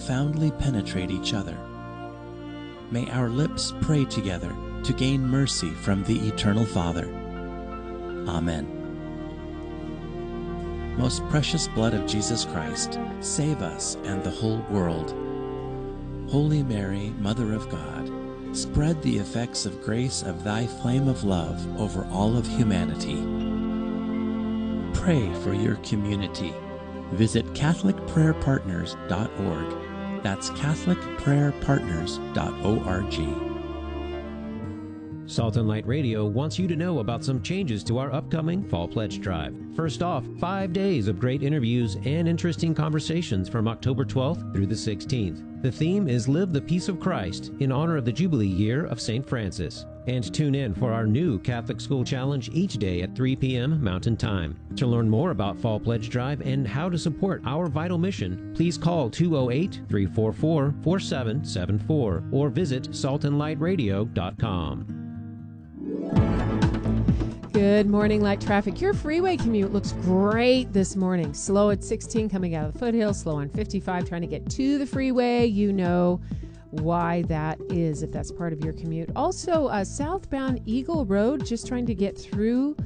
profoundly penetrate each other. May our lips pray together to gain mercy from the Eternal Father. Amen. Most precious blood of Jesus Christ, save us and the whole world. Holy Mary, Mother of God, spread the effects of grace of thy flame of love over all of humanity. Pray for your community. Visit CatholicPrayerPartners.org. That's CatholicPrayerPartners.org. Salt and Light Radio wants you to know about some changes to our upcoming Fall Pledge Drive. First off, 5 days of great interviews and interesting conversations from October 12th through the 16th. The theme is Live the Peace of Christ in honor of the Jubilee year of St. Francis. And tune in for our new Catholic School Challenge each day at 3 p.m. Mountain Time. To learn more about Fall Pledge Drive and how to support our vital mission, please call 208-344-4774 or visit saltandlightradio.com. Good morning, light traffic. Your freeway commute looks great this morning. Slow at 16 coming out of the foothills, slow on 55 trying to get to the freeway. You know why that is if that's part of your commute. Also, southbound Eagle Road, just trying to get through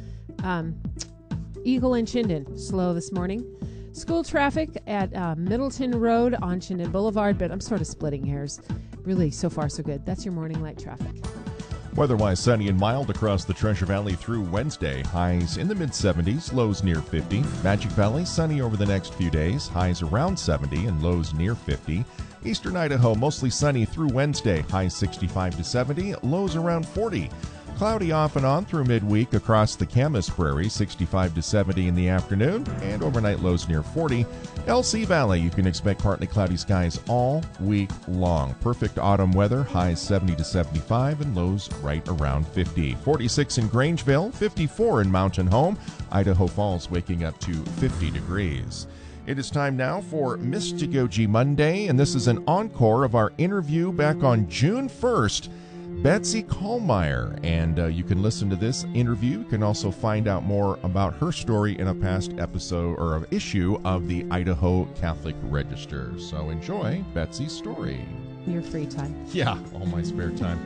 Eagle and Chinden. Slow this morning. School traffic at Middleton Road on Chinden Boulevard, but I'm sort of splitting hairs. Really, so far so good. That's your morning light traffic. Weather-wise, sunny and mild across the Treasure Valley through Wednesday. Highs in the mid-70s, lows near 50. Magic Valley, sunny over the next few days. Highs around 70 and lows near 50. Eastern Idaho, mostly sunny through Wednesday. Highs 65 to 70, lows around 40. Cloudy off and on through midweek across the Camas Prairie, 65 to 70 in the afternoon, and overnight lows near 40. LC Valley, you can expect partly cloudy skies all week long. Perfect autumn weather, highs 70 to 75 and lows right around 50. 46 in Grangeville, 54 in Mountain Home. Idaho Falls waking up to 50 degrees. It is time now for Mystagogy Monday, and this is an encore of our interview back on June 1st. Betsy Kallmeyer, and you can listen to this interview. You can also find out more about her story in a past episode or an issue of the Idaho Catholic Register. So enjoy Betsy's story. Your free time. Yeah, all my spare time.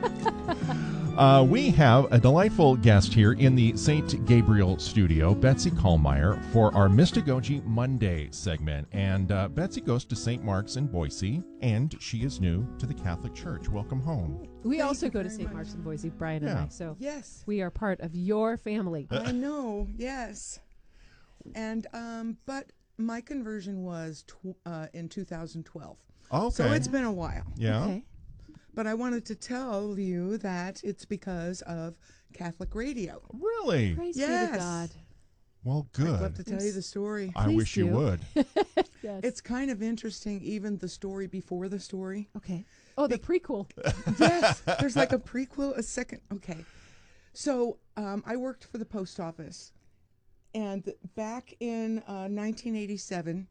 We have a delightful guest here in the St. Gabriel studio, Betsy Kallmeyer, for our Mystagogy Monday segment. And Betsy goes to St. Mark's in Boise, and she is new to the Catholic Church. Welcome home. We also go to St. Mark's in Boise, Brian and I. So yes, we are part of your family. I know, yes. And but my conversion was in 2012. Okay. So it's been a while. Yeah. Okay. But I wanted to tell you that it's because of Catholic radio. Really? Praise Yes. be to God. Well, good. I'd love to tell you the story. I Please wish you do. would. Yes. It's kind of interesting, even the story before the story. Okay. Oh, the prequel. Yes, there's like a prequel, a second. Okay. So I worked for the post office. And back in 1987,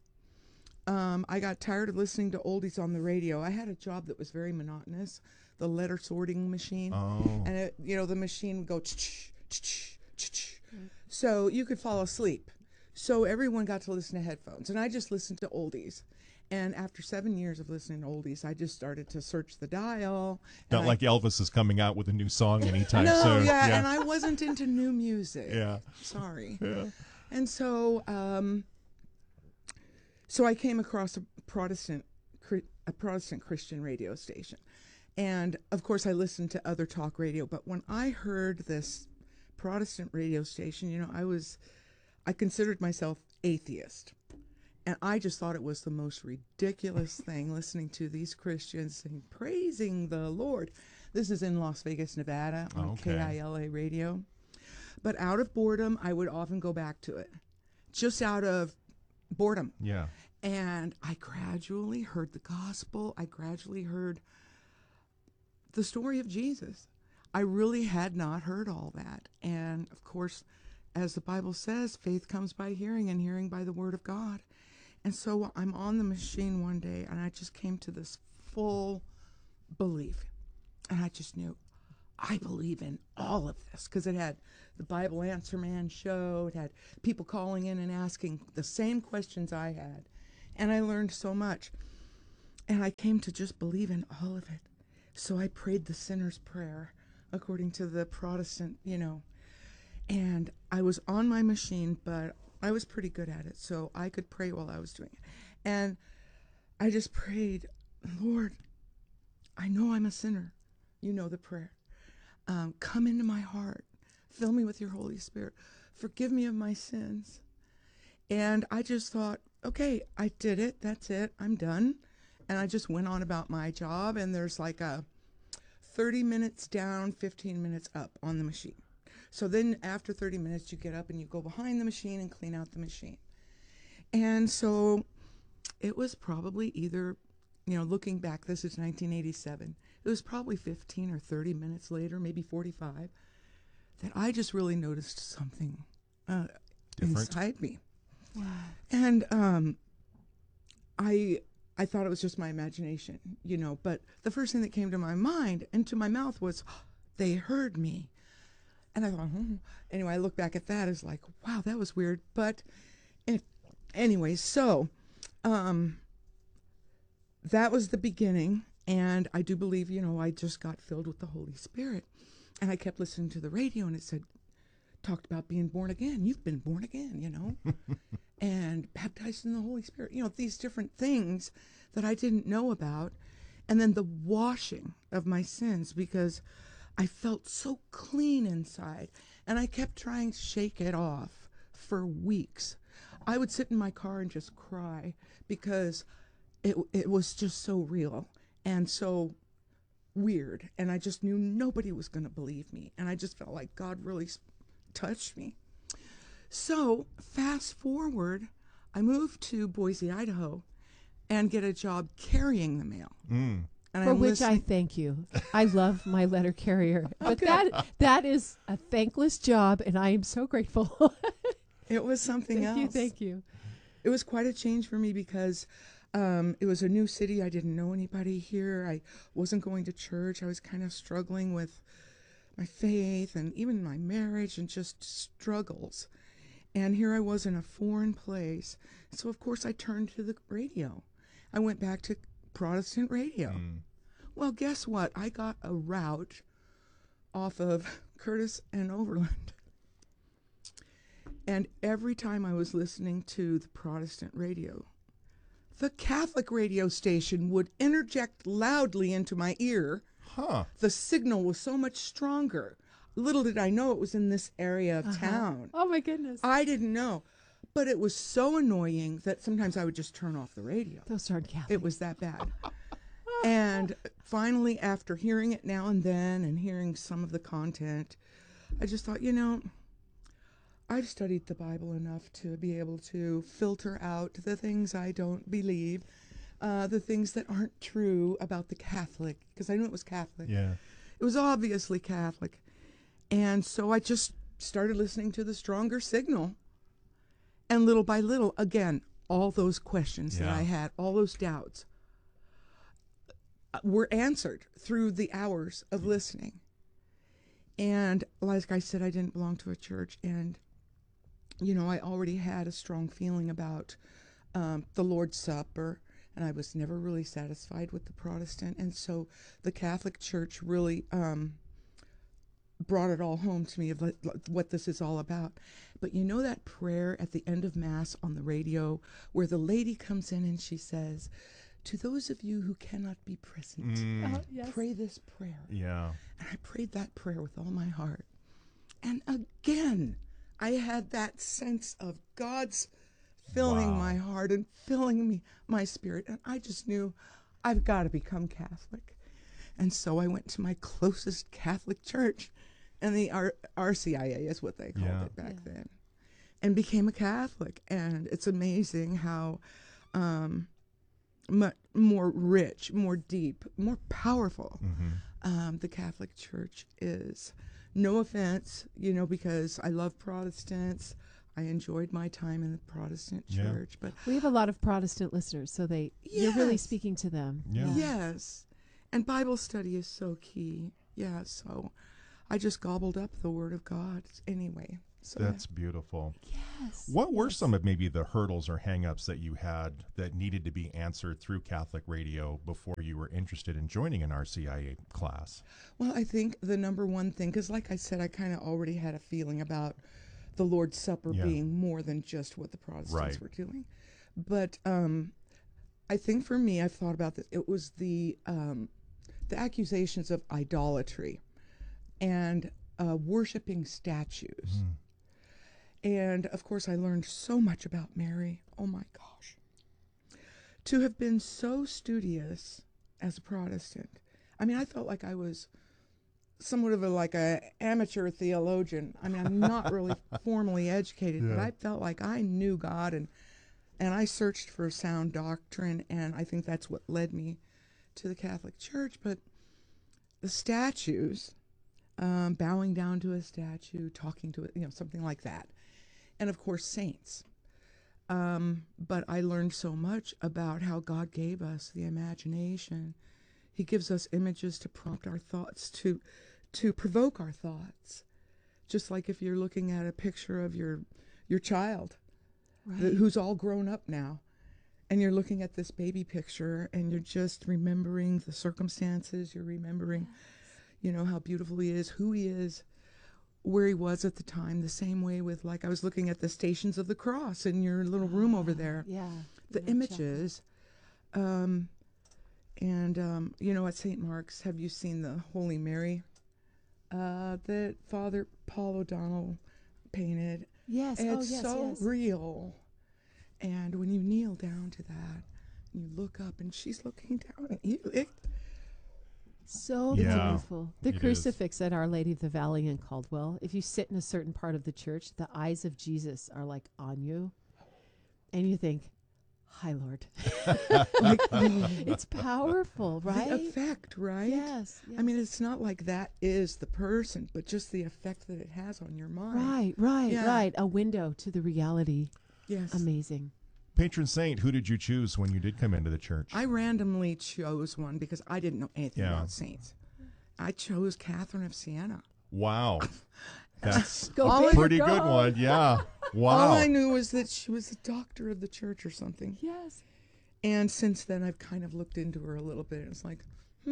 I got tired of listening to oldies on the radio. I had a job that was very monotonous, the letter sorting machine. Oh. And, it, you know, the machine would go ch-ch, ch-ch, ch-ch. So you could fall asleep. So everyone got to listen to headphones. And I just listened to oldies. And after 7 years of listening to oldies, I just started to search the dial. Not like Elvis is coming out with a new song anytime no, soon. yeah, and I wasn't into new music. Yeah. Sorry. Yeah. And so, so I came across a Protestant Christian radio station. And, of course, I listened to other talk radio. But when I heard this Protestant radio station, you know, I considered myself atheist. And I just thought it was the most ridiculous thing, listening to these Christians praising the Lord. This is in Las Vegas, Nevada, on KILA radio. But out of boredom, I would often go back to it. Just out of boredom. Yeah. And I gradually heard the gospel. I gradually heard the story of Jesus. I really had not heard all that. And, of course, as the Bible says, faith comes by hearing and hearing by the word of God. And so I'm on the machine one day, and I just came to this full belief. And I just knew, I believe in all of this, because it had the Bible Answer Man show. It had people calling in and asking the same questions I had. And I learned so much. And I came to just believe in all of it. So I prayed the sinner's prayer according to the Protestant, and I was on my machine, but I was pretty good at it, so I could pray while I was doing it. And I just prayed, Lord, I know I'm a sinner. You know the prayer. Come into my heart. Fill me with your Holy Spirit. Forgive me of my sins. And I just thought, okay, I did it. That's it. I'm done. And I just went on about my job, and there's like a 30 minutes down, 15 minutes up on the machine. So then after 30 minutes, you get up and you go behind the machine and clean out the machine. And so it was probably either, looking back, this is 1987, it was probably 15 or 30 minutes later, maybe 45, that I just really noticed something inside me. Wow. And I thought it was just my imagination, but the first thing that came to my mind and to my mouth was, they heard me. And I thought, anyway, I look back at that as like, wow, that was weird. But anyway, so that was the beginning. And I do believe, I just got filled with the Holy Spirit. And I kept listening to the radio, and it talked about being born again. You've been born again, and baptized in the Holy Spirit. These different things that I didn't know about. And then the washing of my sins, because I felt so clean inside, and I kept trying to shake it off for weeks. I would sit in my car and just cry because it was just so real and so weird, and I just knew nobody was going to believe me, and I just felt like God really touched me. So fast forward, I moved to Boise, Idaho, and get a job carrying the mail. And For which I thank you. I love my letter carrier. But that is a thankless job, and I am so grateful. It was something else. Thank you. It was quite a change for me because it was a new city. I didn't know anybody here. I wasn't going to church. I was kind of struggling with my faith and even my marriage and just struggles. And here I was in a foreign place. So, of course, I turned to the radio. I went back to Protestant radio. Well, guess what? I got a route off of Curtis and Overland. And every time I was listening to the Protestant radio, the Catholic radio station would interject loudly into my ear. The signal was so much stronger. Little did I know it was in this area of town. Oh, my goodness. I didn't know. But it was so annoying that sometimes I would just turn off the radio. Those aren't Catholic. It was that bad. And finally, after hearing it now and then and hearing some of the content, I just thought, I've studied the Bible enough to be able to filter out the things I don't believe, the things that aren't true about the Catholic, because I knew it was Catholic. Yeah. It was obviously Catholic. And so I just started listening to the stronger signal. And little by little, again, all those questions that I had, all those doubts, were answered through the hours of listening. And like I said, I didn't belong to a church. And, I already had a strong feeling about the Lord's Supper. And I was never really satisfied with the Protestant. And so the Catholic Church really brought it all home to me of what this is all about. But that prayer at the end of Mass on the radio where the lady comes in and she says, to those of you who cannot be present, yes. pray this prayer. Yeah. And I prayed that prayer with all my heart. And again, I had that sense of God's filling my heart and filling me, my spirit. And I just knew I've got to become Catholic. And so I went to my closest Catholic church, and the RCIA is what they called it back then, and became a Catholic. And it's amazing how much more rich, more deep, more powerful the Catholic Church is. No offense, because I love Protestants. I enjoyed my time in the Protestant church, but we have a lot of Protestant listeners, so you're really speaking to them. Yeah. Yes. And Bible study is so key. Yeah, so I just gobbled up the Word of God anyway. So That's beautiful. Yes. What were yes. some of maybe the hurdles or hangups that you had that needed to be answered through Catholic radio before you were interested in joining an RCIA class? well, I think the number one thing, because like I said, I kind of already had a feeling about the Lord's Supper Yeah. being more than just what the Protestants Right. were doing. But I think for me, I've thought about this. It was the accusations of idolatry and worshiping statues. And of course, I learned so much about Mary. Oh my gosh. To have been so studious as a Protestant. I mean, I felt like I was somewhat of a amateur theologian. I mean, I'm not really formally educated, but I felt like I knew God, and I searched for sound doctrine, and I think that's what led me to the Catholic Church. But the statues, bowing down to a statue, talking to it, something like that. And of course, saints. But I learned so much about how God gave us the imagination. He gives us images to prompt our thoughts, to provoke our thoughts. Just like if you're looking at a picture of your child, who's all grown up now, and you're looking at this baby picture, and you're just remembering the circumstances. You're remembering, how beautiful he is, who he is, where he was at the time. The same way with, like, I was looking at the Stations of the Cross in your little room over there. Yeah. The images. And, at St. Mark's, have you seen the Holy Mary that Father Paul O'Donnell painted? Yes. And Oh, it's yes. so yes. real. And when you kneel down to that, you look up, and she's looking down at you. So Yeah, beautiful. The it is. crucifix at Our Lady of the Valley in Caldwell. If you sit in a certain part of the church, the eyes of Jesus are like on you, and you think, "Hi, Lord." It's powerful, right? The effect, right? Yes, I mean, it's not like that is the person, but just the effect that it has on your mind. Right. Yeah. A window to the reality. Yes. Amazing. Patron saint, who did you choose when you did come into the church? I randomly chose one because I didn't know anything Yeah. about saints. I chose Catherine of Siena. Wow. That's Go a big or pretty go good one. Yeah. All Wow. I knew was that she was a doctor of the church or something. Yes. And since then, I've kind of looked into her a little bit. And it's like,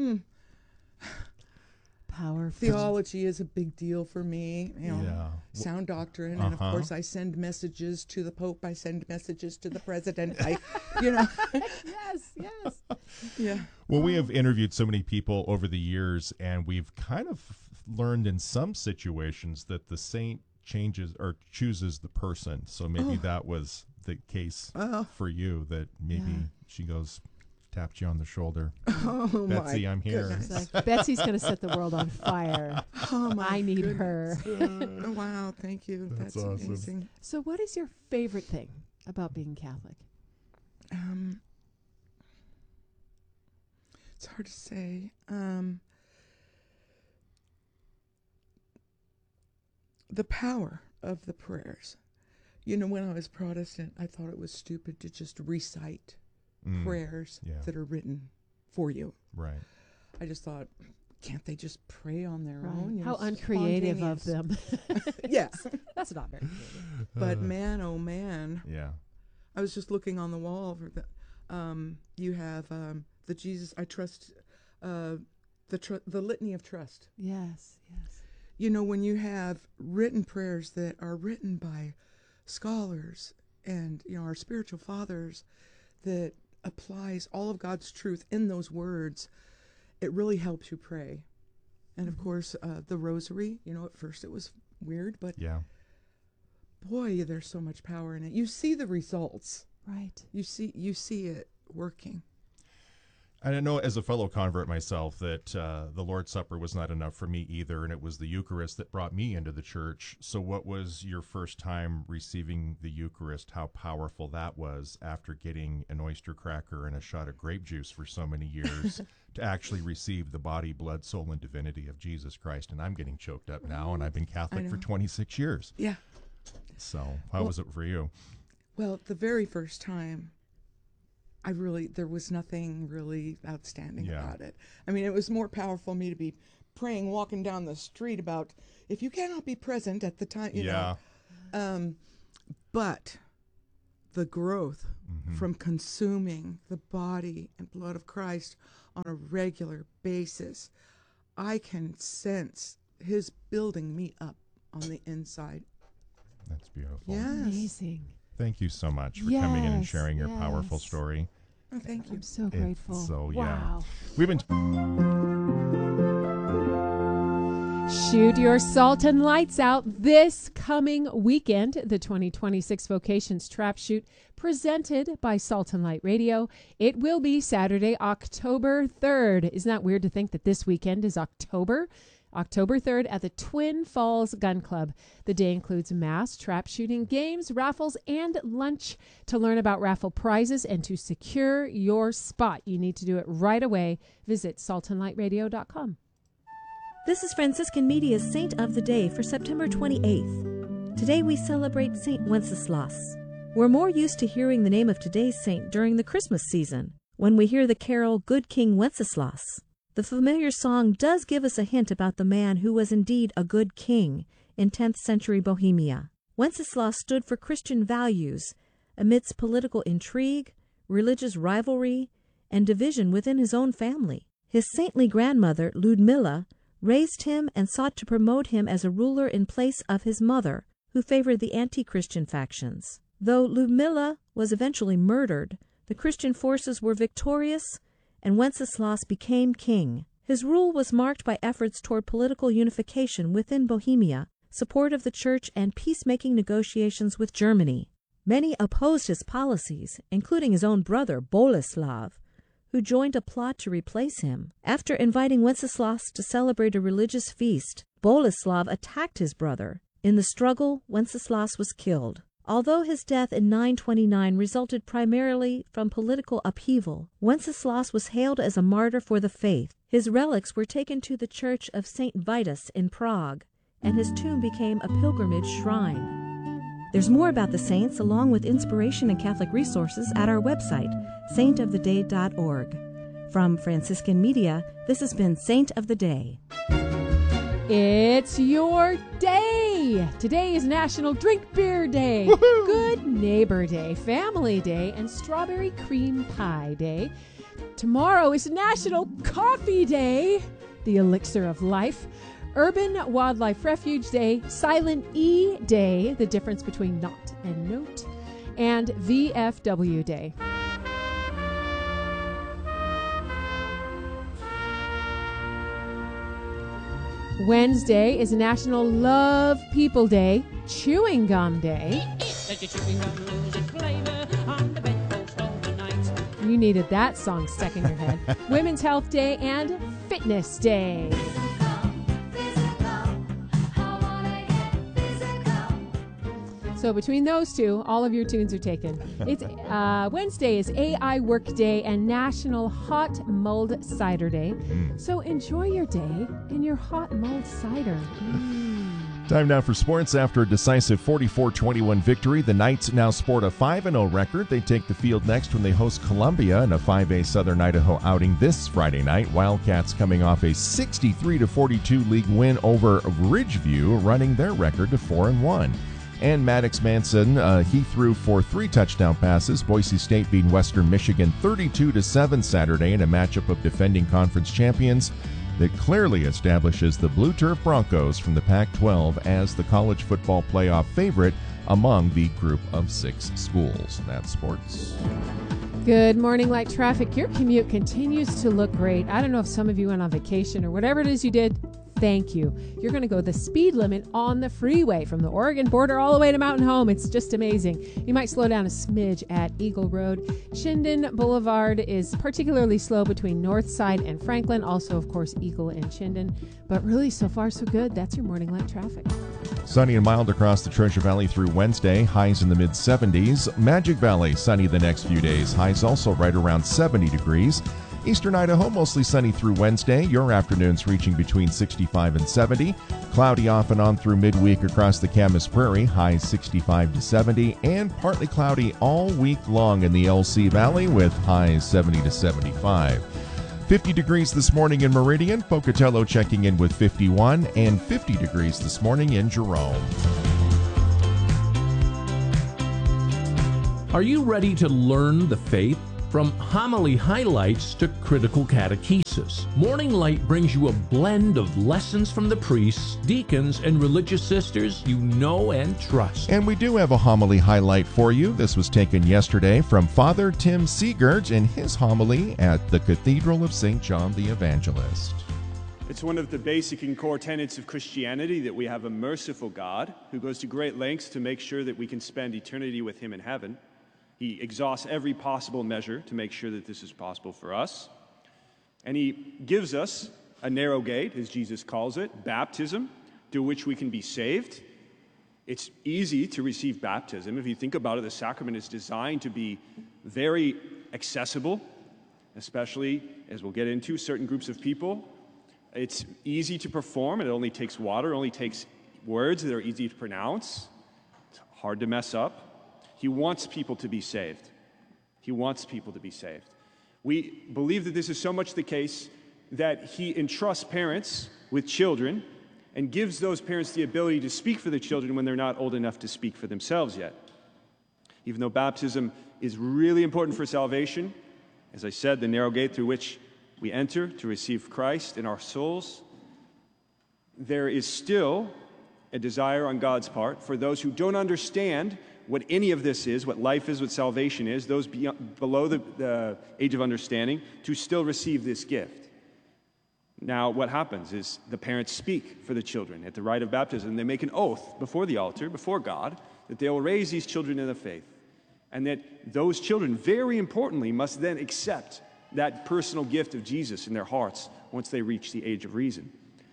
Powerful. theology is a big deal for me. Yeah. Sound doctrine. And of Uh-huh. course, I send messages to the Pope. I send messages to the president. Yes. Yeah. Well, we have interviewed so many people over the years, and we've kind of learned in some situations that the saint changes or chooses the person. So maybe that was the case for you, that maybe Yeah. she goes, tapped you on the shoulder. Oh, Betsy, my I'm here. goodness. It's like, Betsy's going to set the world on fire. Oh, my I need goodness. her. Wow, thank you. That's That's awesome. amazing. So, what is your favorite thing about being Catholic? It's hard to say. The power of the prayers. When I was Protestant, I thought it was stupid to just recite prayers yeah. that are written for you. Right. I just thought, can't they just pray on their own? How uncreative of spontaneous. them. Yes. That's not very creative. But man, oh man. Yeah. I was just looking on the wall for the you have the Jesus I trust the litany of trust. Yes. When you have written prayers that are written by scholars and our spiritual fathers that applies all of God's truth in those words, it really helps you pray. And of course, the rosary, at first it was weird, but Yeah. boy, there's so much power in it. You see the results. Right. You see it working. And I know as a fellow convert myself that the Lord's Supper was not enough for me either, and it was the Eucharist that brought me into the church. So what was your first time receiving the Eucharist, how powerful that was after getting an oyster cracker and a shot of grape juice for so many years to actually receive the body, blood, soul, and divinity of Jesus Christ? And I'm getting choked up now, and I've been Catholic for 26 years. Yeah. So how was it for you? Well, the very first time, there was nothing really outstanding about it. I mean, it was more powerful me to be praying, walking down the street about, if you cannot be present at the time, you know. But the growth from consuming the body and blood of Christ on a regular basis, I can sense his building me up on the inside. That's beautiful. Yes. Amazing. Thank you so much for coming in and Yes, sharing your powerful yes. story. Oh, thank you. I'm so grateful. So, yeah. Wow. We've been Shoot your salt and lights out this coming weekend. The 2026 Vocations Trap Shoot presented by Salt and Light Radio. It will be Saturday, October 3rd. Isn't that weird to think that this weekend is October? October 3rd at the Twin Falls Gun Club. The day includes mass trap shooting games, raffles, and lunch. To learn about raffle prizes and to secure your spot, you need to do it right away. Visit saltandlightradio.com. This is Franciscan Media's Saint of the Day for September 28th. Today we celebrate Saint Wenceslas. We're more used to hearing the name of today's saint during the Christmas season, when we hear the carol Good King Wenceslas. The familiar song does give us a hint about the man who was indeed a good king in 10th century Bohemia. Wenceslas stood for Christian values amidst political intrigue, religious rivalry, and division within his own family. His saintly grandmother, Ludmilla, raised him and sought to promote him as a ruler in place of his mother, who favored the anti-Christian factions. Though Ludmilla was eventually murdered, the Christian forces were victorious, and Wenceslas became king. His rule was marked by efforts toward political unification within Bohemia, support of the church, and peacemaking negotiations with Germany. Many opposed his policies, including his own brother, Boleslav, who joined a plot to replace him. After inviting Wenceslas to celebrate a religious feast, Boleslav attacked his brother. In the struggle, Wenceslas was killed. Although his death in 929 resulted primarily from political upheaval, Wenceslas was hailed as a martyr for the faith. His relics were taken to the church of St. Vitus in Prague, and his tomb became a pilgrimage shrine. There's more about the saints, along with inspiration and Catholic resources, at our website, saintoftheday.org. From Franciscan Media, this has been Saint of the Day. It's your day. Today is National Drink Beer Day, Good Neighbor Day, Family Day, and Strawberry Cream Pie Day. Tomorrow is National Coffee Day, the elixir of life. Urban Wildlife Refuge Day, Silent E Day, the difference between not and note, and VFW Day. Wednesday is National Love People Day, Chewing Gum Day. You needed that song stuck in your head. Women's Health Day and Fitness Day. So between those two, all of your tunes are taken. It's Wednesday is AI Work Day and National Hot Mulled Cider Day. So enjoy your day in your hot mulled cider. Time now for sports. After a decisive 44-21 victory, the Knights now sport a 5-0 record. They take the field next when they host Columbia in a 5A Southern Idaho outing this Friday night. Wildcats coming off a 63-42 league win over Ridgeview, running their record to 4-1. And Maddox Manson, he threw for 3 touchdown passes. Boise State beat Western Michigan 32-7 Saturday in a matchup of defending conference champions that clearly establishes the Blue Turf Broncos from the Pac-12 as the college football playoff favorite among the group of 6 schools. That's sports. Good morning, Light Traffic. Your commute continues to look great. I don't know if some of you went on vacation or whatever it is you did. Thank you. You're going to go the speed limit on the freeway from the Oregon border all the way to Mountain Home. It's just amazing. You might slow down a smidge at Eagle Road. Chinden Boulevard is particularly slow between Northside and Franklin. Also, of course, Eagle and Chinden. But really, so far, so good. That's your morning light traffic. Sunny and mild across the Treasure Valley through Wednesday. Highs in the mid-70s. Magic Valley, sunny the next few days. Highs also right around 70 degrees. Eastern Idaho, mostly sunny through Wednesday. Your afternoons reaching between 65 and 70. Cloudy off and on through midweek across the Camas Prairie. Highs 65 to 70. And partly cloudy all week long in the LC Valley with highs 70 to 75. 50 degrees this morning in Meridian. Pocatello checking in with 51. And 50 degrees this morning in Jerome. Are you ready to learn the faith? From homily highlights to critical catechesis, Morning Light brings you a blend of lessons from the priests, deacons, and religious sisters you know and trust. And we do have a homily highlight for you. This was taken yesterday from Father Tim Seegert in his homily at the Cathedral of St. John the Evangelist. It's one of the basic and core tenets of Christianity that we have a merciful God who goes to great lengths to make sure that we can spend eternity with him in heaven. He exhausts every possible measure to make sure that this is possible for us. And he gives us a narrow gate, as Jesus calls it, baptism, through which we can be saved. It's easy to receive baptism. If you think about it, the sacrament is designed to be very accessible, especially, as we'll get into, certain groups of people. It's easy to perform. It only takes water. It only takes words that are easy to pronounce. It's hard to mess up. He wants people to be saved. He wants people to be saved. We believe that this is so much the case that he entrusts parents with children and gives those parents the ability to speak for the children when they're not old enough to speak for themselves yet. Even though baptism is really important for salvation, as I said, the narrow gate through which we enter to receive Christ in our souls, there is still a desire on God's part for those who don't understand what any of this is, what life is, what salvation is, those below the age of understanding, to still receive this gift. Now, what happens is the parents speak for the children at the rite of baptism. They make an oath before the altar, before God, that they will raise these children in the faith. And that those children, very importantly, must then accept that personal gift of Jesus in their hearts once they reach the age of reason.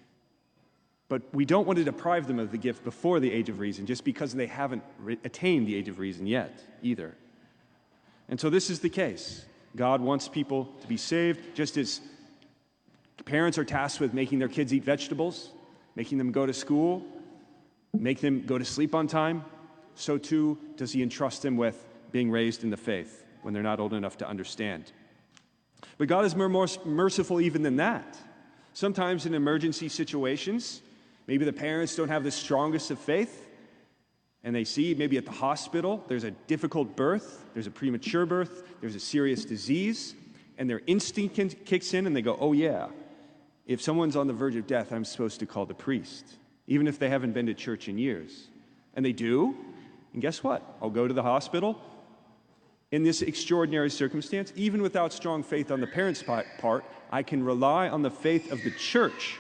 But we don't want to deprive them of the gift before the age of reason just because they haven't attained the age of reason yet either. And so this is the case. God wants people to be saved, just as parents are tasked with making their kids eat vegetables, making them go to school, make them go to sleep on time. So too does he entrust them with being raised in the faith when they're not old enough to understand. But God is more merciful even than that. Sometimes in emergency situations, maybe the parents don't have the strongest of faith, and they see maybe at the hospital there's a difficult birth, there's a premature birth, there's a serious disease, and their instinct kicks in and they go, oh yeah, if someone's on the verge of death, I'm supposed to call the priest, even if they haven't been to church in years. And they do, and guess what? I'll go to the hospital. In this extraordinary circumstance, even without strong faith on the parents' part, I can rely on the faith of the church,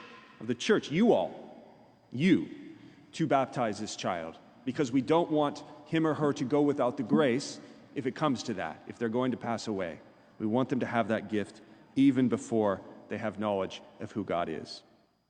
you, to baptize this child, because we don't want him or her to go without the grace if it comes to that, if they're going to pass away. We want them to have that gift even before they have knowledge of who God is.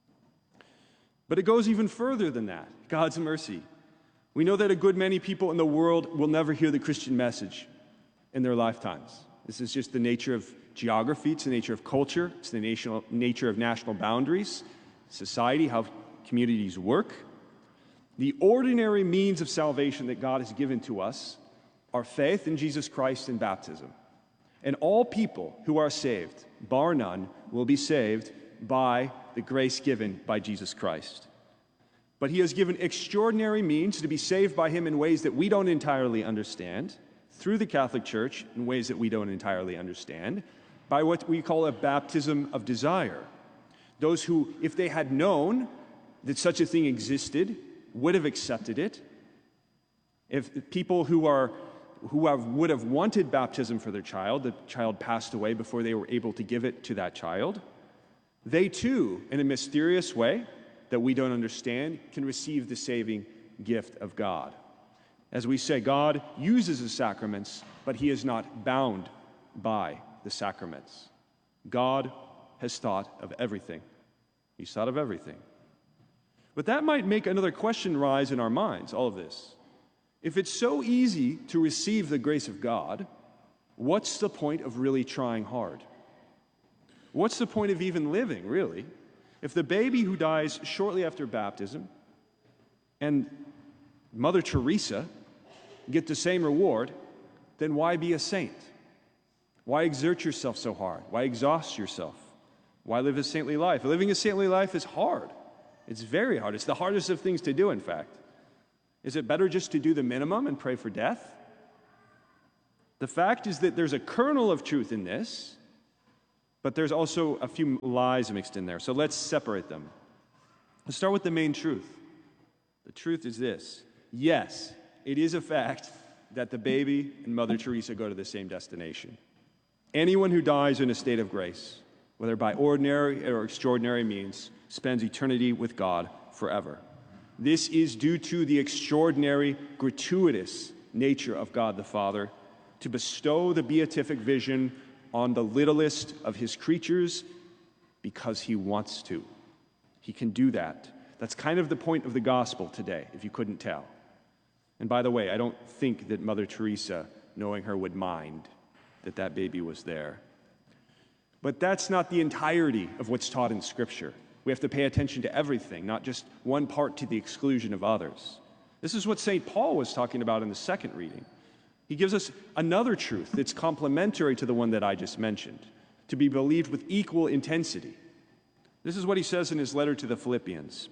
But it goes even further than that, God's mercy. We know that a good many people in the world will never hear the Christian message in their lifetimes. This is just the nature of geography, it's the nature of culture, it's the nature of national boundaries, society, how communities work. The ordinary means of salvation that God has given to us are faith in Jesus Christ and baptism. And all people who are saved, bar none, will be saved by the grace given by Jesus Christ. But he has given extraordinary means to be saved by him in ways that we don't entirely understand, through the Catholic Church in ways that we don't entirely understand, by what we call a baptism of desire. Those who, if they had known that such a thing existed, would have accepted it. If people who would have wanted baptism for their child, the child passed away before they were able to give it to that child, they too, in a mysterious way that we don't understand, can receive the saving gift of God. As we say, God uses the sacraments, but he is not bound by the sacraments. God has thought of everything. He's thought of everything. But that might make another question rise in our minds, all of this. If it's so easy to receive the grace of God, what's the point of really trying hard? What's the point of even living, really? If the baby who dies shortly after baptism and Mother Teresa get the same reward, then why be a saint? Why exert yourself so hard? Why exhaust yourself? Why live a saintly life? Living a saintly life is hard. It's very hard. It's the hardest of things to do, in fact. Is it better just to do the minimum and pray for death? The fact is that there's a kernel of truth in this, but there's also a few lies mixed in there. So let's separate them. Let's start with the main truth. The truth is this. Yes, it is a fact that the baby and Mother Teresa go to the same destination. Anyone who dies in a state of grace, whether by ordinary or extraordinary means, spends eternity with God forever. This is due to the extraordinary, gratuitous nature of God the Father to bestow the beatific vision on the littlest of his creatures because he wants to. He can do that. That's kind of the point of the gospel today, if you couldn't tell. And by the way, I don't think that Mother Teresa, knowing her, would mind that that baby was there. But that's not the entirety of what's taught in Scripture. We have to pay attention to everything, not just one part to the exclusion of others. This is what St. Paul was talking about in the second reading. He gives us another truth that's complementary to the one that I just mentioned, to be believed with equal intensity. This is what he says in his letter to the Philippians.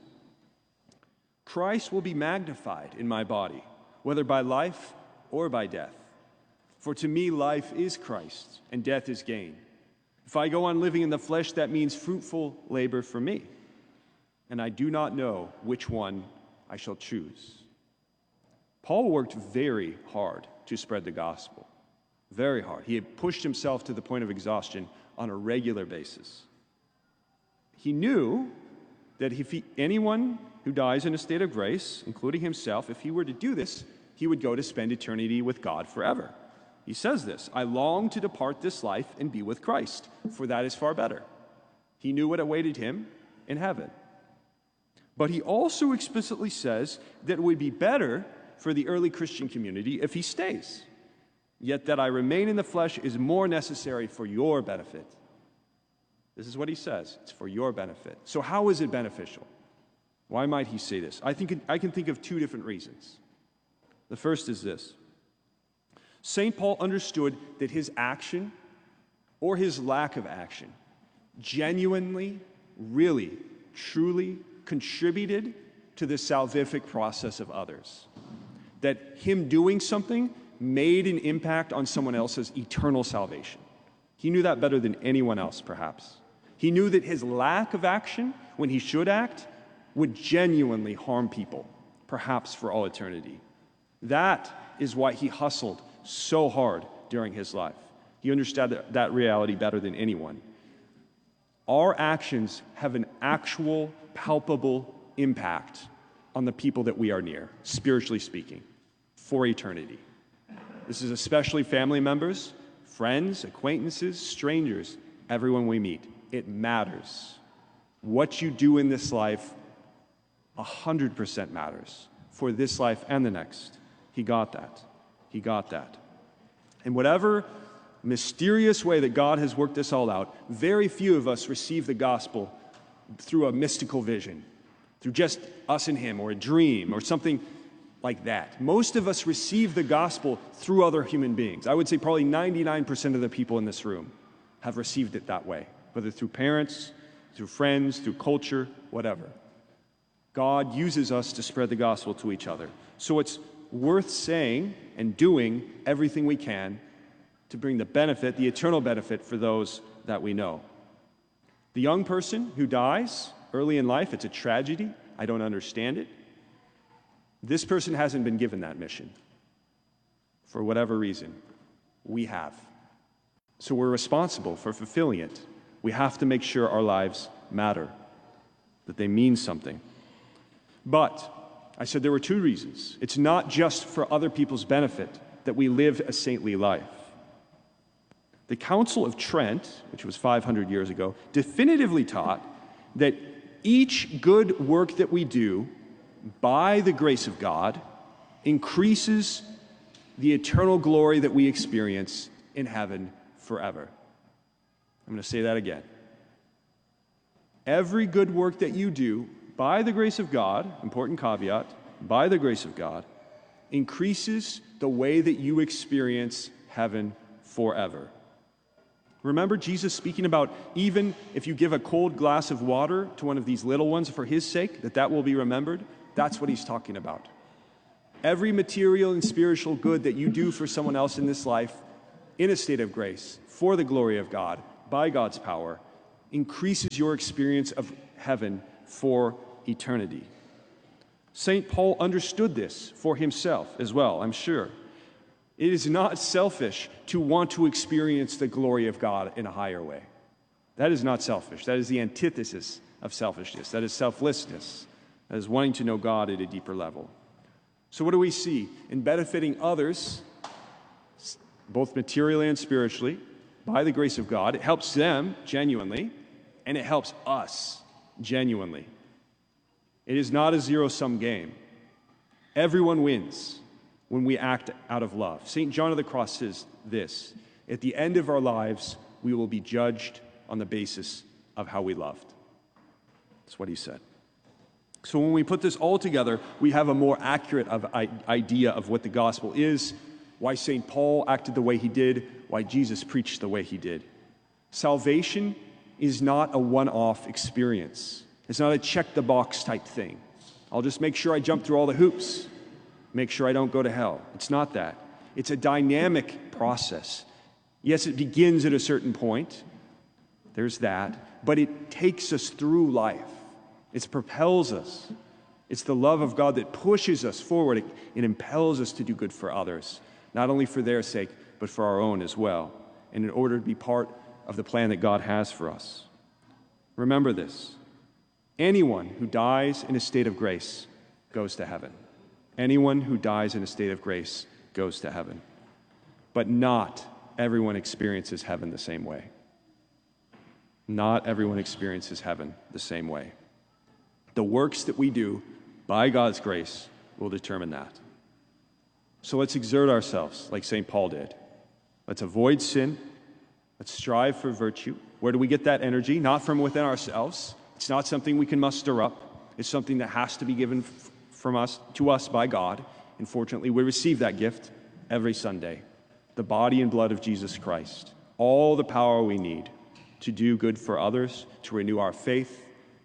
Christ will be magnified in my body, whether by life or by death. For to me life is Christ, and death is gain. If I go on living in the flesh, that means fruitful labor for me, and I do not know which one I shall choose. Paul worked very hard to spread the gospel, very hard. He had pushed himself to the point of exhaustion on a regular basis. He knew that if anyone who dies in a state of grace, including himself, if he were to do this, he would go to spend eternity with God forever. He says this, I long to depart this life and be with Christ, for that is far better. He knew what awaited him in heaven. But he also explicitly says that it would be better for the early Christian community if he stays. Yet that I remain in the flesh is more necessary for your benefit. This is what he says. It's for your benefit. So how is it beneficial? Why might he say this? I can think of two different reasons. The first is this. St. Paul understood that his action or his lack of action genuinely, really, truly contributed to the salvific process of others. That him doing something made an impact on someone else's eternal salvation. He knew that better than anyone else, perhaps. He knew that his lack of action, when he should act, would genuinely harm people, perhaps for all eternity. That is why he hustled so hard during his life. He understood that reality better than anyone. Our actions have an actual, palpable impact on the people that we are near, spiritually speaking, for eternity. This is especially family members, friends, acquaintances, strangers, everyone we meet. It matters. What you do in this life 100% matters for this life and the next. He got that. He got that. In whatever mysterious way that God has worked this all out, very few of us receive the gospel through a mystical vision, through just us and him, or a dream, or something like that. Most of us receive the gospel through other human beings. I would say probably 99% of the people in this room have received it that way, whether through parents, through friends, through culture, whatever. God uses us to spread the gospel to each other. So it's worth saying and doing everything we can to bring the benefit, the eternal benefit, for those that we know. The young person who dies early in life, it's a tragedy. I don't understand it. This person hasn't been given that mission. For whatever reason, we have. So we're responsible for fulfilling it. We have to make sure our lives matter, that they mean something. But I said there were two reasons. It's not just for other people's benefit that we live a saintly life. The Council of Trent, which was 500 years ago, definitively taught that each good work that we do by the grace of God increases the eternal glory that we experience in heaven forever. I'm going to say that again. Every good work that you do by the grace of God, important caveat, by the grace of God, increases the way that you experience heaven forever. Remember Jesus speaking about even if you give a cold glass of water to one of these little ones for his sake, that will be remembered? That's what he's talking about. Every material and spiritual good that you do for someone else in this life in a state of grace for the glory of God by God's power increases your experience of heaven for eternity. St. Paul understood this for himself as well, I'm sure. It is not selfish to want to experience the glory of God in a higher way. That is not selfish. That is the antithesis of selfishness. That is selflessness. That is wanting to know God at a deeper level. So what do we see? In benefiting others, both materially and spiritually, by the grace of God, it helps them genuinely, and it helps us genuinely. It is not a zero-sum game. Everyone wins when we act out of love. St. John of the Cross says this: at the end of our lives, we will be judged on the basis of how we loved. That's what he said. So when we put this all together, we have a more accurate idea of what the gospel is, why St. Paul acted the way he did, why Jesus preached the way he did. Salvation is not a one-off experience. It's not a check-the-box type thing. I'll just make sure I jump through all the hoops, make sure I don't go to hell. It's not that. It's a dynamic process. Yes, it begins at a certain point. There's that. But it takes us through life. It propels us. It's the love of God that pushes us forward. It impels us to do good for others, not only for their sake, but for our own as well, and in order to be part of the plan that God has for us. Remember this: anyone who dies in a state of grace goes to heaven. Anyone who dies in a state of grace goes to heaven. But not everyone experiences heaven the same way. Not everyone experiences heaven the same way. The works that we do by God's grace will determine that. So let's exert ourselves like St. Paul did. Let's avoid sin. Let's strive for virtue. Where do we get that energy? Not from within ourselves. It's not something we can muster up. It's something that has to be given from us to us by God. And fortunately, we receive that gift every Sunday. The body and blood of Jesus Christ. All the power we need to do good for others, to renew our faith,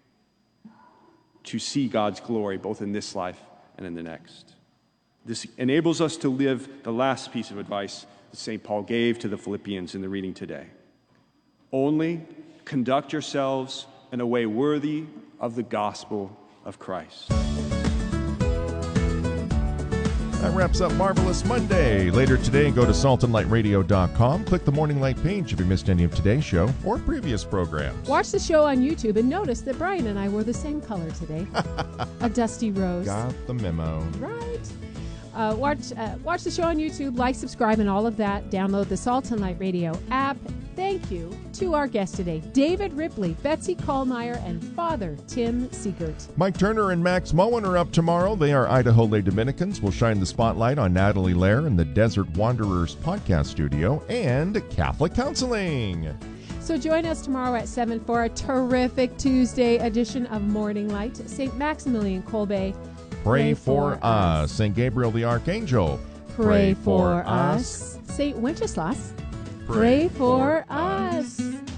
to see God's glory both in this life and in the next. This enables us to live the last piece of advice that St. Paul gave to the Philippians in the reading today. Only conduct yourselves in a way worthy of the gospel of Christ. That wraps up Marvelous Monday. Later today, go to saltandlightradio.com. Click the Morning Light page if you missed any of today's show or previous programs. Watch the show on YouTube and notice that Brian and I wore the same color today. A dusty rose. Got the memo. Right. Watch the show on YouTube, like, subscribe, and all of that. Download the Salt and Light Radio app. Thank you to our guests today, David Ripley, Betsy Kallmeyer, and Father Tim Siegert. Mike Turner and Max Moen are up tomorrow. They are Idaho Lay Dominicans. Will shine the spotlight on Natalie Lair in the Desert Wanderers podcast studio and Catholic Counseling. So join us tomorrow at 7 for a terrific Tuesday edition of Morning Light. St. Maximilian Kolbe, Pray for us. St. Gabriel the Archangel, pray for us. St. Wenceslas, pray for us.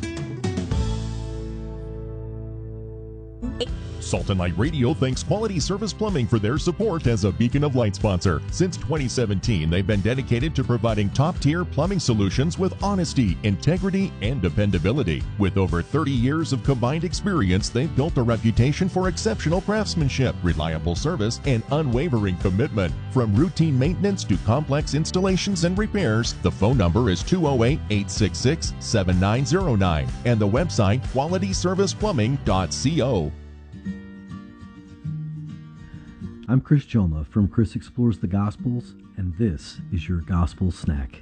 Salt and Light Radio thanks Quality Service Plumbing for their support as a Beacon of Light sponsor. Since 2017, they've been dedicated to providing top-tier plumbing solutions with honesty, integrity, and dependability. With over 30 years of combined experience, they've built a reputation for exceptional craftsmanship, reliable service, and unwavering commitment. From routine maintenance to complex installations and repairs, the phone number is 208-866-7909 and the website qualityserviceplumbing.co. I'm Chris Joma from Chris Explores the Gospels, and this is your Gospel Snack.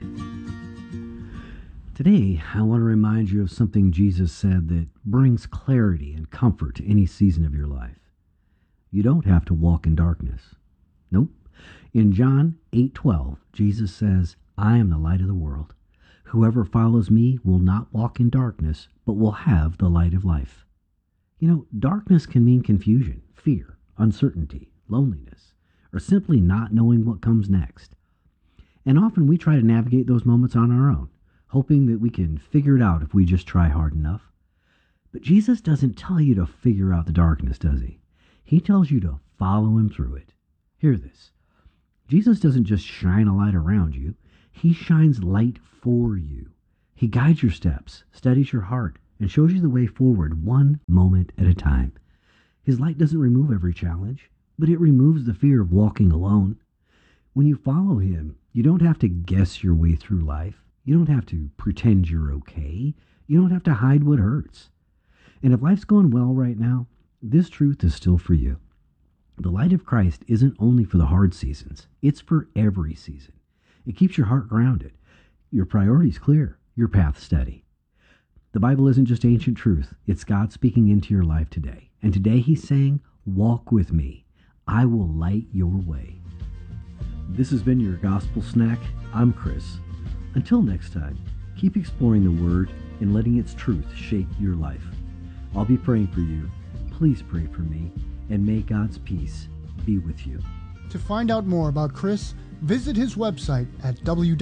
Today, I want to remind you of something Jesus said that brings clarity and comfort to any season of your life. You don't have to walk in darkness. Nope. In John 8:12, Jesus says, I am the light of the world. Whoever follows me will not walk in darkness, but will have the light of life. You know, darkness can mean confusion, fear, uncertainty, loneliness, or simply not knowing what comes next. And often we try to navigate those moments on our own, hoping that we can figure it out if we just try hard enough. But Jesus doesn't tell you to figure out the darkness, does he? He tells you to follow him through it. Hear this. Jesus doesn't just shine a light around you. He shines light for you. He guides your steps, steadies your heart, and shows you the way forward one moment at a time. His light doesn't remove every challenge, but it removes the fear of walking alone. When you follow him, you don't have to guess your way through life. You don't have to pretend you're okay. You don't have to hide what hurts. And if life's going well right now, this truth is still for you. The light of Christ isn't only for the hard seasons. It's for every season. It keeps your heart grounded, your priorities clear, your path steady. The Bible isn't just ancient truth. It's God speaking into your life today. And today he's saying, walk with me. I will light your way. This has been your Gospel Snack. I'm Chris. Until next time, keep exploring the Word and letting its truth shape your life. I'll be praying for you. Please pray for me, and may God's peace be with you. To find out more about Chris, visit his website at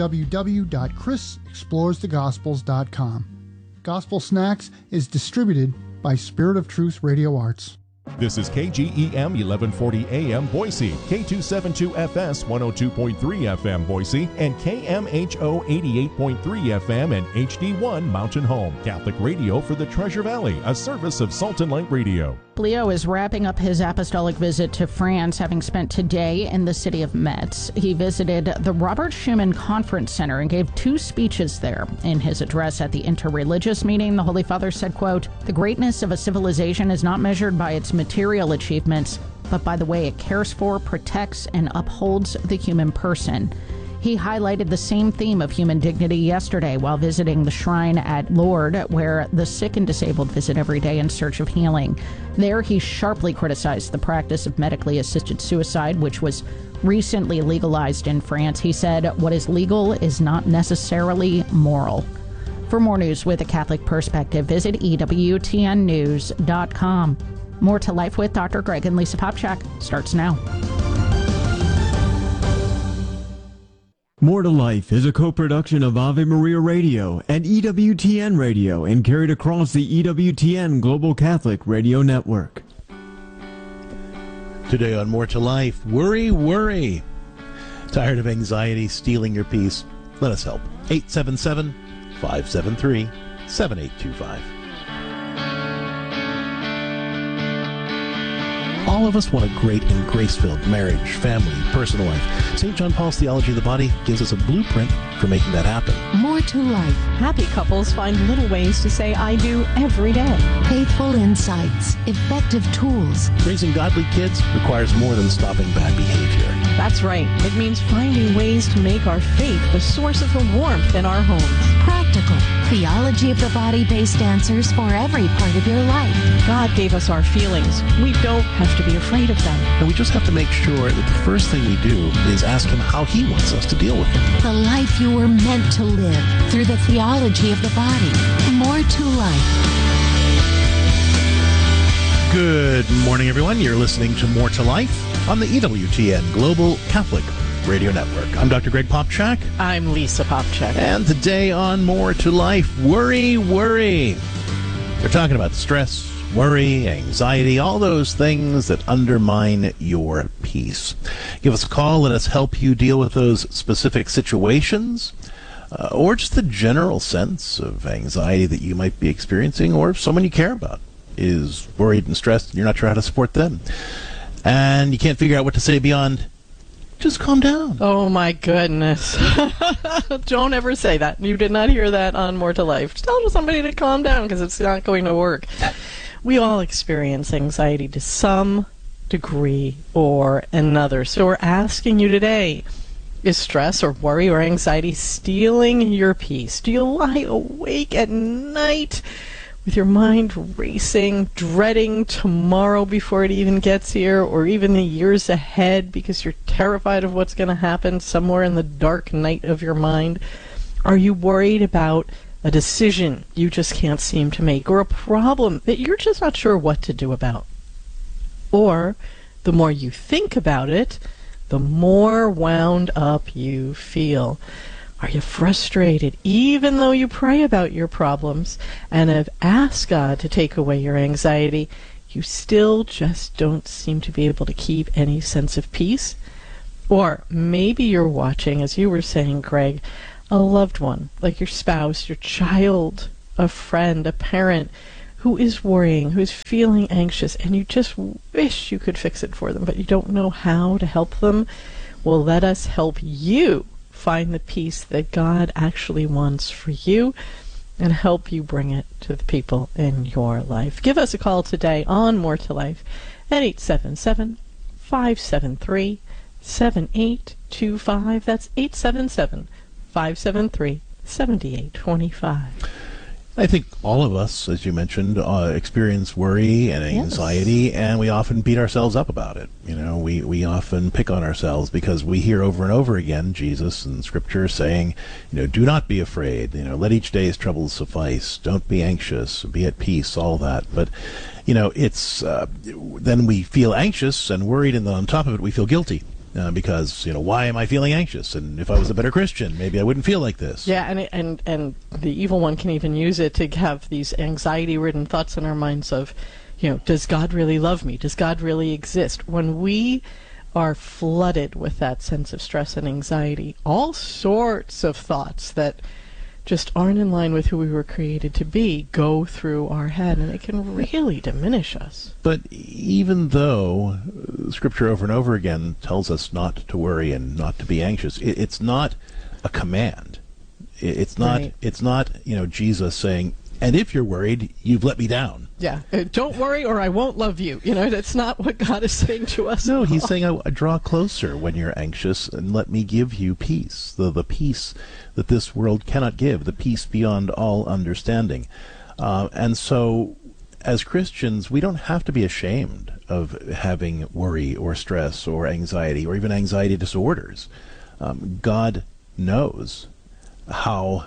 www.chrisexploresthegospels.com. Gospel Snacks is distributed by Spirit of Truth Radio Arts. This is KGEM 1140 AM Boise, K272FS 102.3 FM Boise, and KMHO 88.3 FM and HD1 Mountain Home. Catholic radio for the Treasure Valley, a service of Salt and Light Radio. Leo is wrapping up his apostolic visit to France, having spent today in the city of Metz. He visited the Robert Schumann Conference Center and gave 2 speeches there. In his address at the interreligious meeting, the Holy Father said, quote, "The greatness of a civilization is not measured by its material achievements, but by the way it cares for, protects, and upholds the human person." He highlighted the same theme of human dignity yesterday while visiting the shrine at Lourdes, where the sick and disabled visit every day in search of healing. There, he sharply criticized the practice of medically assisted suicide, which was recently legalized in France. He said, "What is legal is not necessarily moral." For more news with a Catholic perspective, visit EWTNnews.com. More to Life with Dr. Greg and Lisa Popchak starts now. More to Life is a co-production of Ave Maria Radio and EWTN Radio and carried across the EWTN Global Catholic Radio Network. Today on More to Life, worry, worry. Tired of anxiety stealing your peace? Let us help. 877-573-7825. All of us want a great and grace-filled marriage, family, personal life. St. John Paul's Theology of the Body gives us a blueprint for making that happen. More to life. Happy couples find little ways to say I do every day. Faithful insights, effective tools. Raising godly kids requires more than stopping bad behavior. That's right. It means finding ways to make our faith the source of the warmth in our homes. Practical. Theology of the Body-based answers for every part of your life. God gave us our feelings. We don't have to be afraid of them. And we just have to make sure that the first thing we do is ask Him how He wants us to deal with them. The life you were meant to live through the theology of the body. More to life. Good morning, everyone. You're listening to More to Life on the EWTN Global Catholic Radio Network. I'm Dr. Greg Popchak. I'm Lisa Popchak. And today on More to Life, worry, worry. We're talking about stress, worry, anxiety, all those things that undermine your peace. Give us a call. Let us help you deal with those specific situations or just the general sense of anxiety that you might be experiencing or someone you care about is worried and stressed and you're not sure how to support them. And you can't figure out what to say beyond, just calm down. Oh my goodness. Don't ever say that. You did not hear that on More to Life. Just tell somebody to calm down because it's not going to work. We all experience anxiety to some degree or another. So we're asking you today, is stress or worry or anxiety stealing your peace? Do you lie awake at night with your mind racing, dreading tomorrow before it even gets here, or even the years ahead because you're terrified of what's going to happen somewhere in the dark night of your mind? Are you worried about a decision you just can't seem to make, or a problem that you're just not sure what to do about? Or, the more you think about it, the more wound up you feel. Are you frustrated even though you pray about your problems and have asked God to take away your anxiety? You still just don't seem to be able to keep any sense of peace? Or maybe you're watching, as you were saying, Greg, a loved one, like your spouse, your child, a friend, a parent, who is worrying, who's feeling anxious, and you just wish you could fix it for them, but you don't know how to help them. Well, let us help you find the peace that God actually wants for you and help you bring it to the people in your life. Give us a call today on More to Life at 877-573-7825. That's 877-573-7825. I think all of us, as you mentioned, experience worry and anxiety, and we often beat ourselves up about it. You know, we often pick on ourselves because we hear over and over again Jesus and Scripture saying, you know, do not be afraid. You know, let each day's troubles suffice. Don't be anxious. Be at peace. All that. But you know, it's then we feel anxious and worried, and then on top of it, we feel guilty. Because, you know, why am I feeling anxious? And if I was a better Christian, maybe I wouldn't feel like this. Yeah, and the evil one can even use it to have these anxiety-ridden thoughts in our minds of, you know, does God really love me? Does God really exist? When we are flooded with that sense of stress and anxiety, all sorts of thoughts that just aren't in line with who we were created to be go through our head, and it can really diminish us. But even though Scripture over and over again tells us not to worry and not to be anxious, it's not a command. It's not. Right. It's not, you know, Jesus saying, "And if you're worried, you've let me down." Yeah, don't worry or I won't love you. You know, that's not what God is saying to us. No, he's saying, I draw closer when you're anxious and let me give you peace, the peace that this world cannot give, the peace beyond all understanding. And so as Christians, we don't have to be ashamed of having worry or stress or anxiety or even anxiety disorders. God knows how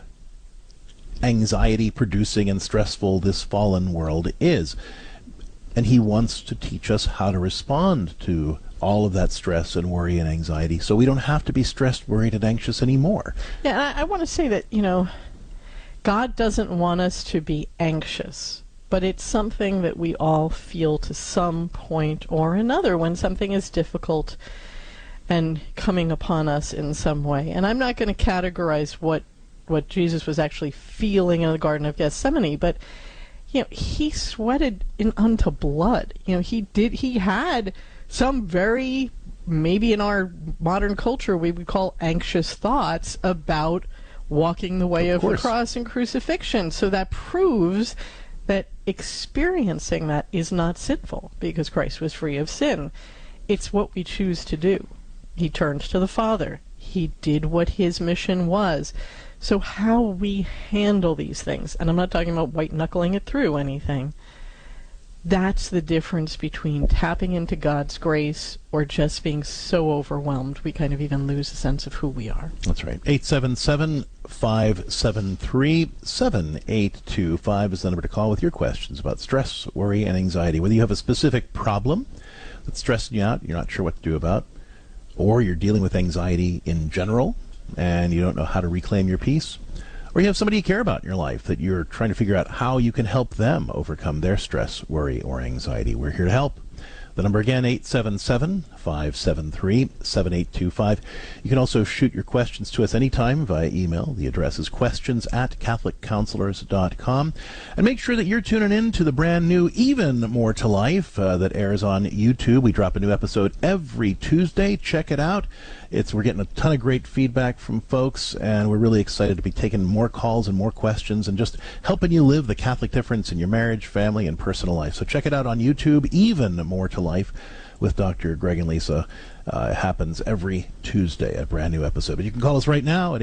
anxiety-producing and stressful this fallen world is. And he wants to teach us how to respond to all of that stress and worry and anxiety so we don't have to be stressed, worried, and anxious anymore. Yeah, I want to say that, you know, God doesn't want us to be anxious, but it's something that we all feel to some point or another when something is difficult and coming upon us in some way. And I'm not going to categorize what Jesus was actually feeling in the Garden of Gethsemane, but you know, he sweated unto blood. You know, he had some very, maybe in our modern culture we would call anxious thoughts about walking the way of the cross and crucifixion. So that proves that experiencing that is not sinful because Christ was free of sin. It's what we choose to do. He turned to the Father. He did what his mission was. So how we handle these things, and I'm not talking about white-knuckling it through anything, that's the difference between tapping into God's grace or just being so overwhelmed we kind of even lose a sense of who we are. That's right. 877-573-7825 is the number to call with your questions about stress, worry, and anxiety. Whether you have a specific problem that's stressing you out, you're not sure what to do about, or you're dealing with anxiety in general, and you don't know how to reclaim your peace, or you have somebody you care about in your life that you're trying to figure out how you can help them overcome their stress, worry, or anxiety. We're here to help. The number again, 877-573-7825. You can also shoot your questions to us anytime via email. The address is questions@catholiccounselors.com. And make sure that you're tuning in to the brand new Even More to Life that airs on YouTube. We drop a new episode every Tuesday. Check it out. We're getting a ton of great feedback from folks, and we're really excited to be taking more calls and more questions and just helping you live the Catholic difference in your marriage, family, and personal life. So check it out on YouTube, Even More to Life with Dr. Greg and Lisa. It happens every Tuesday, a brand new episode. But you can call us right now at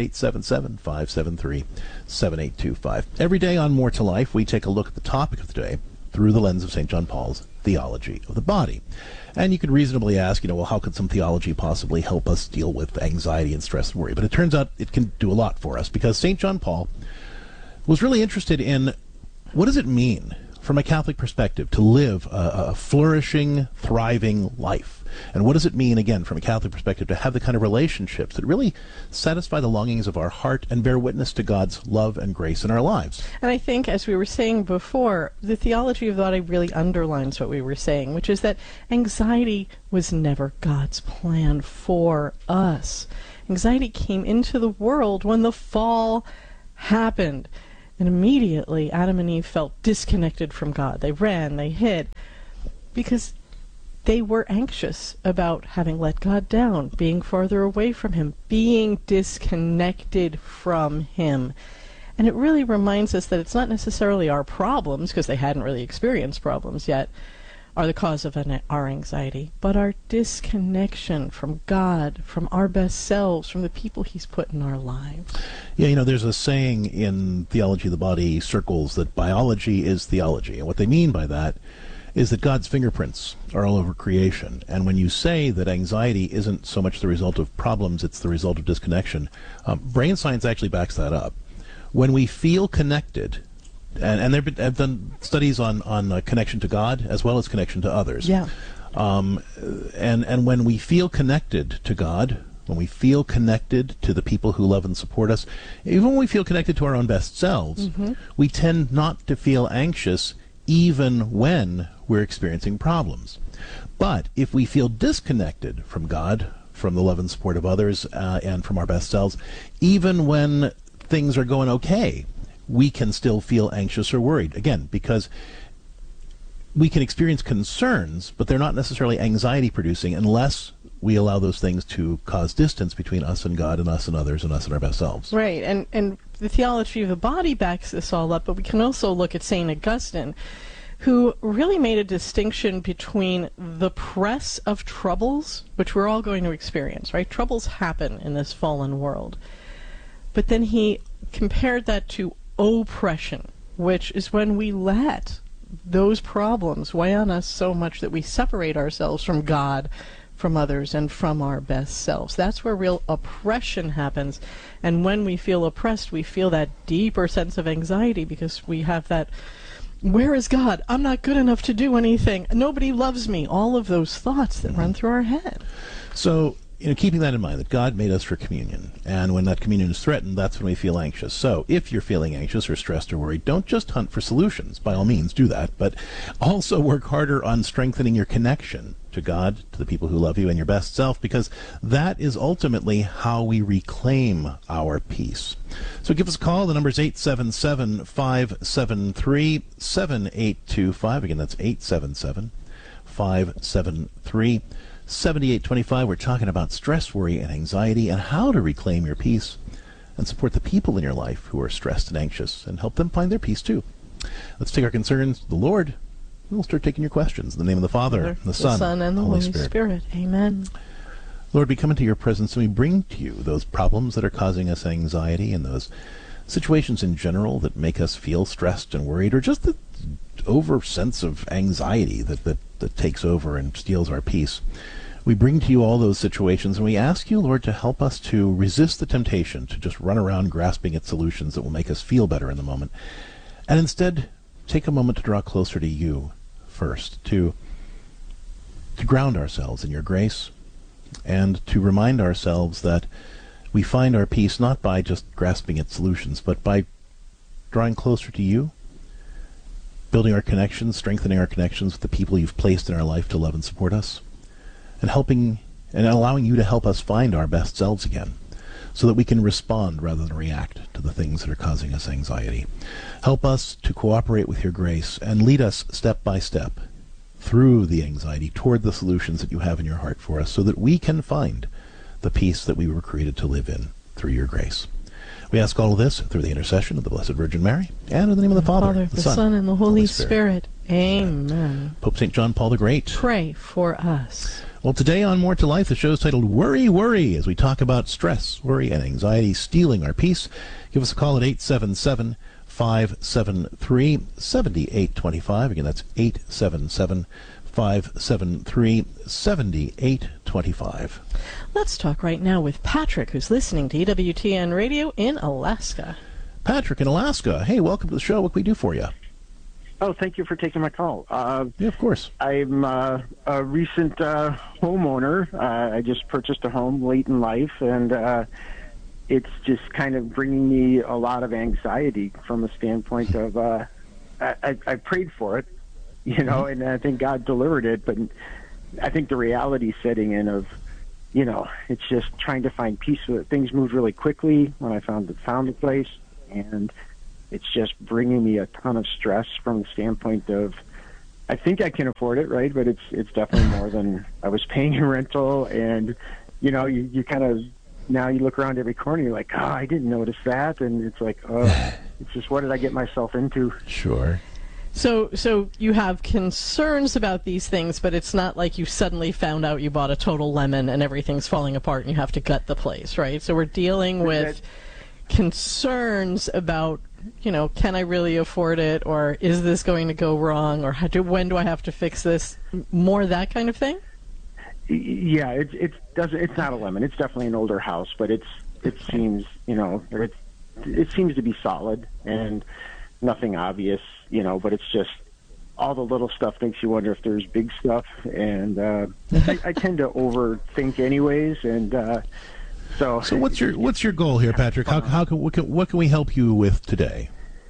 877-573-7825. Every day on More to Life, we take a look at the topic of the day through the lens of St. John Paul's theology of the body. And you could reasonably ask, well, how could some theology possibly help us deal with anxiety and stress and worry? But it turns out it can do a lot for us because St. John Paul was really interested in what does it mean from a Catholic perspective to live a flourishing, thriving life? And what does it mean, again, from a Catholic perspective, to have the kind of relationships that really satisfy the longings of our heart and bear witness to God's love and grace in our lives? And I think, as we were saying before, the theology of the body really underlines what we were saying, which is that anxiety was never God's plan for us. Anxiety came into the world when the fall happened. And immediately, Adam and Eve felt disconnected from God. They ran, they hid, because they were anxious about having let God down, being farther away from Him, being disconnected from Him. And it really reminds us that it's not necessarily our problems, because they hadn't really experienced problems yet, are the cause of our anxiety, but our disconnection from God, from our best selves, from the people He's put in our lives. Yeah, there's a saying in theology of the body circles that biology is theology. And what they mean by that is that God's fingerprints are all over creation. And when you say that anxiety isn't so much the result of problems, it's the result of disconnection, brain science actually backs that up. When we feel connected, and they've done studies on connection to God as well as connection to others. Yeah. And when we feel connected to God, when we feel connected to the people who love and support us, even when we feel connected to our own best selves, we tend not to feel anxious even when we're experiencing problems. But if we feel disconnected from God, from the love and support of others, and from our best selves, even when things are going okay, we can still feel anxious or worried. Again, because we can experience concerns, but they're not necessarily anxiety-producing unless we allow those things to cause distance between us and God and us and others and us and our best selves. Right, and the theology of the body backs this all up, but we can also look at St. Augustine, who really made a distinction between the press of troubles, which we're all going to experience, right? Troubles happen in this fallen world. But then he compared that to oppression, which is when we let those problems weigh on us so much that we separate ourselves from God, from others, and from our best selves. That's where real oppression happens. And when we feel oppressed, we feel that deeper sense of anxiety because we have that, where is God? I'm not good enough to do anything. Nobody loves me. All of those thoughts that run through our head. So, keeping that in mind, that God made us for communion, and when that communion is threatened, that's when we feel anxious. So if you're feeling anxious or stressed or worried, don't just hunt for solutions. By all means, do that, but also work harder on strengthening your connection to God, to the people who love you, and your best self, because that is ultimately how we reclaim our peace. So give us a call. The number is 877-573-7825. Again, that's 877-573-7825. 7825. We're talking about stress, worry, and anxiety, and how to reclaim your peace and support the people in your life who are stressed and anxious, and help them find their peace too. Let's take our concerns to the Lord, and we'll start taking your questions. In the name of the Father, the Son, and the Holy Spirit. Amen. Lord, we come into your presence and we bring to you those problems that are causing us anxiety, and those situations in general that make us feel stressed and worried, or just the over sense of anxiety that takes over and steals our peace. We bring to you all those situations, and we ask you, Lord, to help us to resist the temptation to just run around grasping at solutions that will make us feel better in the moment, and instead take a moment to draw closer to you first, to ground ourselves in your grace, and to remind ourselves that we find our peace not by just grasping at solutions, but by drawing closer to you, building our connections, strengthening our connections with the people you've placed in our life to love and support us, and helping and allowing you to help us find our best selves again, so that we can respond rather than react to the things that are causing us anxiety. Help us to cooperate with your grace and lead us step by step through the anxiety toward the solutions that you have in your heart for us, so that we can find the peace that we were created to live in through your grace. We ask all of this through the intercession of the Blessed Virgin Mary, and in the name of the Father, the Son, and the Holy Spirit. Amen. Pope St. John Paul the Great, pray for us. Well, today on More to Life, the show is titled Worry, Worry, as we talk about stress, worry, and anxiety stealing our peace. Give us a call at 877-573-7825. Again, that's 877-573-7825. Let's talk right now with Patrick, who's listening to EWTN Radio in Alaska. Patrick in Alaska. Hey, welcome to the show. What can we do for you? Oh, thank you for taking my call. Yeah, of course. I'm a recent homeowner. I just purchased a home late in life, and it's just kind of bringing me a lot of anxiety from a standpoint of I prayed for it, you know, and I think God delivered it, but I think the reality setting in of, you know, it's just trying to find peace with it. Things moved really quickly when I found the place, and it's just bringing me a ton of stress from the standpoint of, I think I can afford it, right? But it's definitely more than I was paying in rental. And, you know, you kind of, now you look around every corner, you're like, oh, I didn't notice that. And it's like, oh, it's just, what did I get myself into? Sure. So you have concerns about these things, but it's not like you suddenly found out you bought a total lemon and everything's falling apart and you have to gut the place, right? So we're dealing with concerns about, you know, can I really afford it, or is this going to go wrong, or when do I have to fix this? More that kind of thing. Yeah, it's not a lemon. It's definitely an older house, but it seems, you know, it seems to be solid and nothing obvious, you know. But it's just all the little stuff makes you wonder if there's big stuff, and I tend to overthink anyways, and. So what's your goal here, Patrick? What can we help you with today?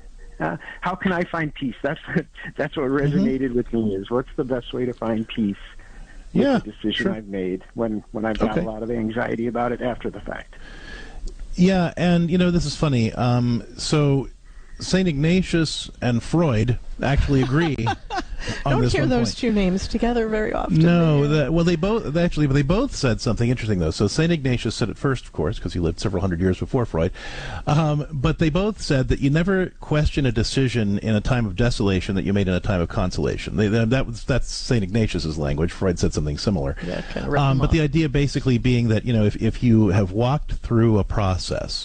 How can I find peace? That's what resonated with me. Is what's the best way to find peace with the decision I've made when I've got a lot of anxiety about it after the fact. Yeah, and you know, this is funny. So St. Ignatius and Freud actually agree on Don't this hear one those point. two names together very often. No, they both said something interesting though. So St. Ignatius said it first, of course, because he lived several hundred years before Freud. But they both said that you never question a decision in a time of desolation that you made in a time of consolation. That's St. Ignatius's language. Freud said something similar. Yeah, kind of but the idea basically being that, you know, if you have walked through a process.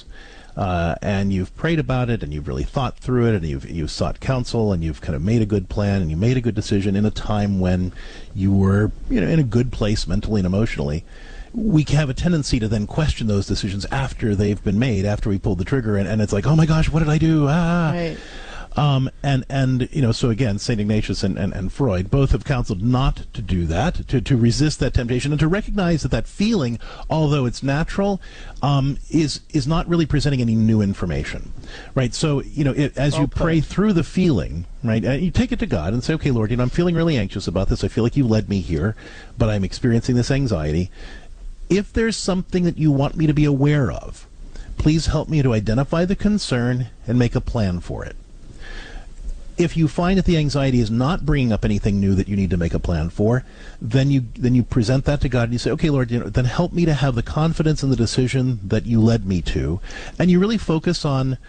And you've prayed about it, and you've really thought through it, and you've sought counsel, and you've kind of made a good plan, and you made a good decision in a time when you were, you know, in a good place mentally and emotionally. We have a tendency to then question those decisions after they've been made, after we pulled the trigger, and it's like, oh my gosh, what did I do? Right. And you know, so again, St. Ignatius and Freud both have counseled not to do that, to resist that temptation, and to recognize that feeling, although it's natural, is not really presenting any new information, right? So, you know, as you pray through the feeling, right, you take it to God and say, okay, Lord, you know, I'm feeling really anxious about this. I feel like you led me here, but I'm experiencing this anxiety. If there's something that you want me to be aware of, please help me to identify the concern and make a plan for it. If you find that the anxiety is not bringing up anything new that you need to make a plan for, then you present that to God and you say, okay, Lord, you know, then help me to have the confidence in the decision that you led me to. And you really focus on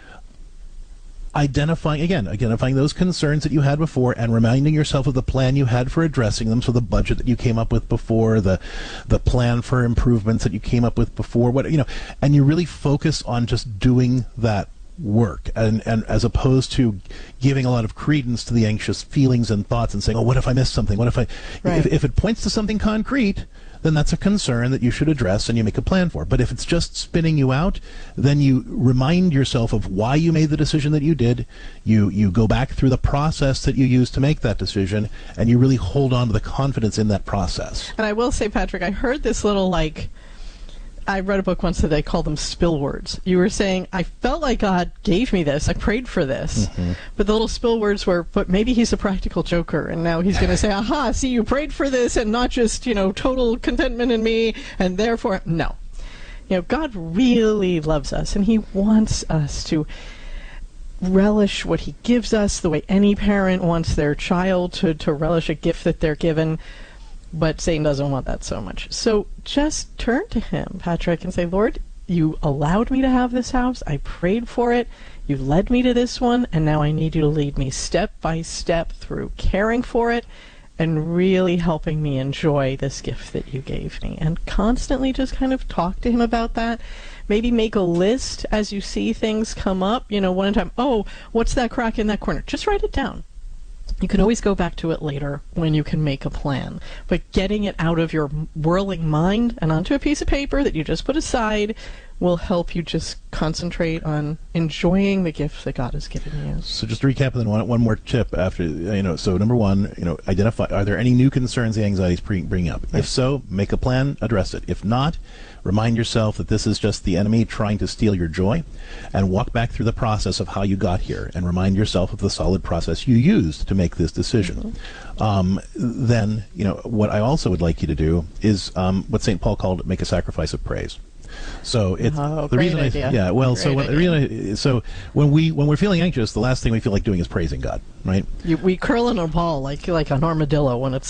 identifying those concerns that you had before and reminding yourself of the plan you had for addressing them. So the budget that you came up with before, the plan for improvements that you came up with before, and you really focus on just doing that work, and as opposed to giving a lot of credence to the anxious feelings and thoughts and saying, oh, what if I missed something? What if if it points to something concrete, then that's a concern that you should address and you make a plan for. But if it's just spinning you out, then you remind yourself of why you made the decision that you did. You go back through the process that you used to make that decision, and you really hold on to the confidence in that process. And I will say, Patrick, I heard this little, I read a book once that they call them spill words. You were saying, I felt like God gave me this. I prayed for this. Mm-hmm. But the little spill words were, but maybe he's a practical joker, and now he's going to say, aha, see, you prayed for this, and not just, total contentment in me, and therefore, no. God really loves us, and he wants us to relish what he gives us the way any parent wants their child to relish a gift that they're given. But Satan doesn't want that so much. So just turn to him, Patrick, and say, Lord, you allowed me to have this house. I prayed for it. You led me to this one, and now I need you to lead me step by step through caring for it and really helping me enjoy this gift that you gave me. And constantly just kind of talk to him about that. Maybe make a list as you see things come up. One at a time. Oh, what's that crack in that corner? Just write it down. You can always go back to it later when you can make a plan. But getting it out of your whirling mind and onto a piece of paper that you just put aside will help you just concentrate on enjoying the gift that God has given you. So just to recap, and then one more tip after, so number one, identify, are there any new concerns the anxiety is bringing up? If so, make a plan, address it. If not, remind yourself that this is just the enemy trying to steal your joy, and walk back through the process of how you got here, and remind yourself of the solid process you used to make this decision. Then, what I also would like you to do is what St. Paul called make a sacrifice of praise. So it's the reason idea. So when we're feeling anxious, the last thing we feel like doing is praising God, right? We curl in a ball like an armadillo when it's